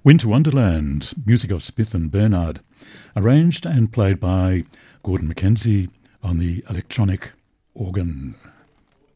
Winter Wonderland, music of Smith and Bernard, arranged and played by Gordon Mackenzie on the electronic organ.